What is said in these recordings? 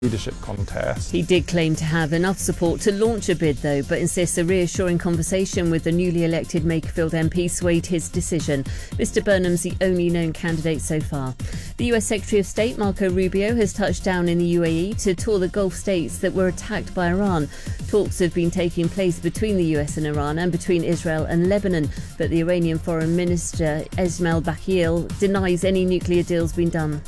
leadership contest. He did claim to have enough support to launch a bid, though, but insists a reassuring conversation with the newly elected Makerfield MP swayed his decision. Mr Burnham's the only known candidate so far. The US Secretary of State Marco Rubio has touched down in the UAE to tour the Gulf states that were attacked by Iran. Talks have been taking place between the US and Iran and between Israel and Lebanon, but the Iranian Foreign Minister Esmail Baghil denies any nuclear deals been done.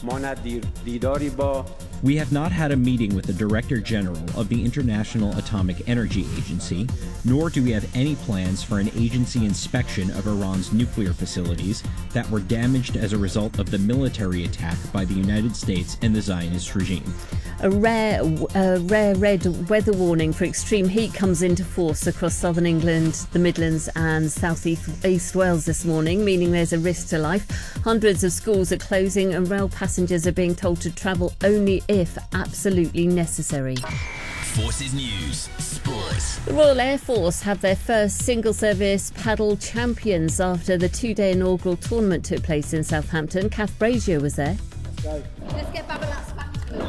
We have not had a meeting with the Director General of the International Atomic Energy Agency, nor do we have any plans for an agency inspection of Iran's nuclear facilities that were damaged as a result of the military attack by the United States and the Zionist regime. A rare red weather warning for extreme heat comes into force across southern England, the Midlands and south east Wales this morning, meaning there's a risk to life. Hundreds of schools are closing and rail passengers are being told to travel only if absolutely necessary. Forces News Sports. The Royal Air Force have their first single-service paddle champions after the two-day inaugural tournament took place in Southampton. Kath Brazier was there. Let's get back on that spectacle.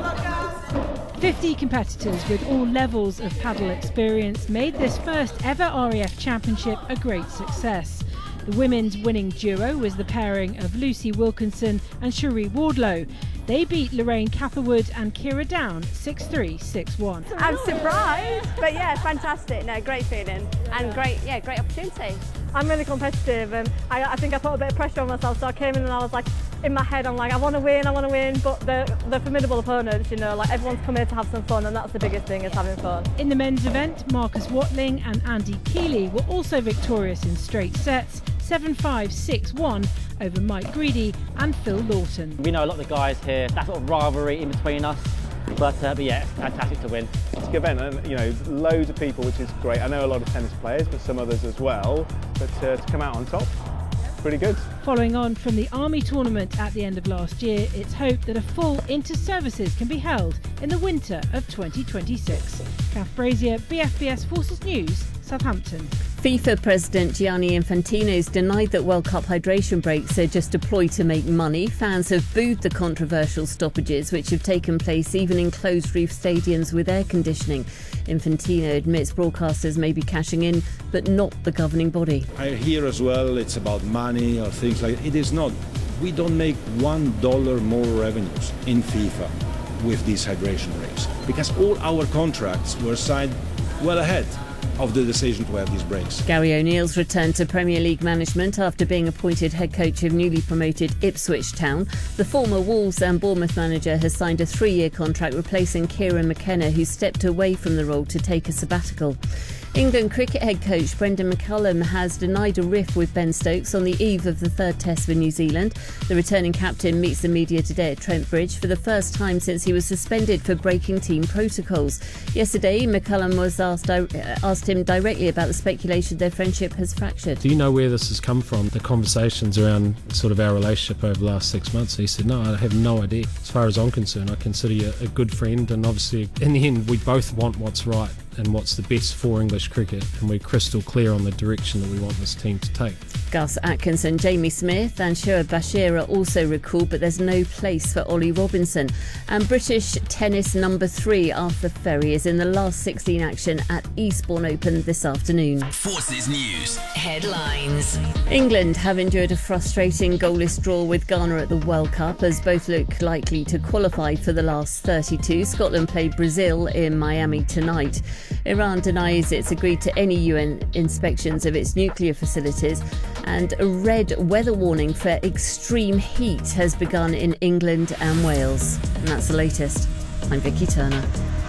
50 competitors with all levels of paddle experience made this first ever RAF Championship a great success. The women's winning duo was the pairing of Lucy Wilkinson and Cherie Wardlow. They beat Lorraine Catherwood and Kira Down 6-3, 6-1. I'm surprised, but yeah, fantastic. No, great feeling and great opportunity. I'm really competitive and I think I put a bit of pressure on myself, so I came in and I was like, in my head, I'm like, I want to win, but they're formidable opponents, you know, like everyone's come here to have some fun and that's the biggest thing, is having fun. In the men's event, Marcus Watling and Andy Keeley were also victorious in straight sets, 7-5, 6-1 over Mike Greedy and Phil Lawton. We know a lot of the guys here, that sort of rivalry in between us, but yeah, it's fantastic to win. It's a good event and, you know, loads of people, which is great. I know a lot of tennis players, but some others as well, but to come out on top, pretty good. Following on from the Army tournament at the end of last year, it's hoped that a full inter-services can be held in the winter of 2026. Kath Brazier, BFBS Forces News, Southampton. FIFA President Gianni Infantino's denied that World Cup hydration breaks are just a ploy to make money. Fans have booed the controversial stoppages, which have taken place even in closed-roof stadiums with air conditioning. Infantino admits broadcasters may be cashing in, but not the governing body. I hear as well it's about money or things like that. It is not. We don't make $1 more revenues in FIFA with these hydration breaks, because all our contracts were signed well ahead of the decision to have these breaks. Gary O'Neill's returned to Premier League management after being appointed head coach of newly promoted Ipswich Town. The former Wolves and Bournemouth manager has signed a 3-year contract replacing Kieran McKenna, who stepped away from the role to take a sabbatical. England cricket head coach Brendan McCullum has denied a riff with Ben Stokes on the eve of the third test for New Zealand. The returning captain meets the media today at Trent Bridge for the first time since he was suspended for breaking team protocols. Yesterday, McCullum was asked him directly about the speculation their friendship has fractured. Do you know where this has come from, the conversations around sort of our relationship over the last 6 months? He said, no, I have no idea. As far as I'm concerned, I consider you a good friend, and obviously in the end we both want what's right and what's the best for English cricket, and we're crystal clear on the direction that we want this team to take. Gus Atkinson, Jamie Smith and Shoaib Bashir are also recalled, but there's no place for Ollie Robinson. And British tennis number 3 Arthur Ferry is in the last 16 action at Eastbourne Open this afternoon. Forces News Headlines. England have endured a frustrating goalless draw with Ghana at the World Cup, as both look likely to qualify for the last 32. Scotland play Brazil in Miami tonight. Iran denies it's agreed to any UN inspections of its nuclear facilities, and a red weather warning for extreme heat has begun in England and Wales. And that's the latest. I'm Vicky Turner.